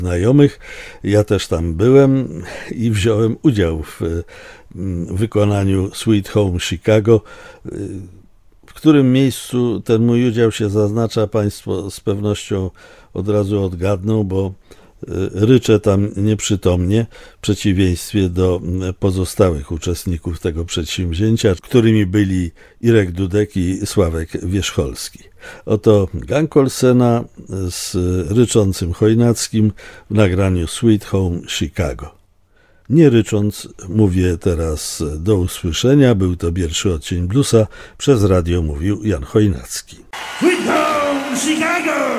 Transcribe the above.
znajomych. Ja też tam byłem i wziąłem udział w wykonaniu Sweet Home Chicago. W którym miejscu ten mój udział się zaznacza, Państwo z pewnością od razu odgadną, bo ryczę tam nieprzytomnie, w przeciwieństwie do pozostałych uczestników tego przedsięwzięcia, którymi byli Irek Dudek i Sławek Wierzcholski. Oto gang Olsena z ryczącym Chojnackim w nagraniu Sweet Home Chicago. Nie rycząc, mówię teraz do usłyszenia. Był to pierwszy odcień bluesa. Przez radio mówił Jan Chojnacki. Sweet Home Chicago!